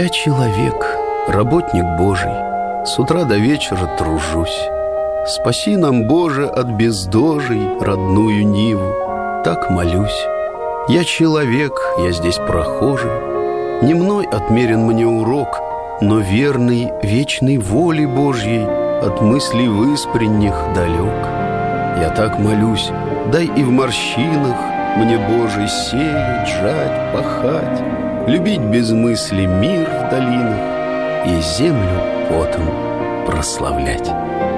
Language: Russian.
Я человек, работник Божий, с утра до вечера тружусь. Спаси нам, Боже, от бездожий родную Ниву. Так молюсь. Я человек, я здесь прохожий. Не мной отмерен мне урок, но верный вечной воле Божьей от мыслей выспренних далек. Я так молюсь, дай и в морщинах мне, Боже, сеять, жать, пахать, любить без мысли мир в долинах и землю потом прославлять.